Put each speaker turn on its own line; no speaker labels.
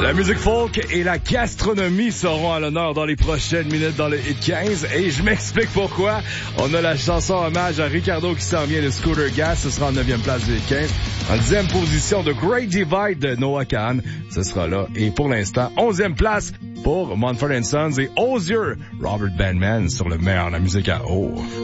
La musique folk et la gastronomie seront à l'honneur dans les prochaines minutes dans le Hit 15. Et je m'explique pourquoi. On a la chanson hommage à Ricardo qui s'en vient de Scooter Gas. Ce sera en 9e place du Hit 15. En 10e position, The Great Divide de Noah Kahan. Ce sera là. Et pour l'instant, 11e place pour Mumford & Sons et Osier, Robert Bandman sur le meilleur de la musique à eau.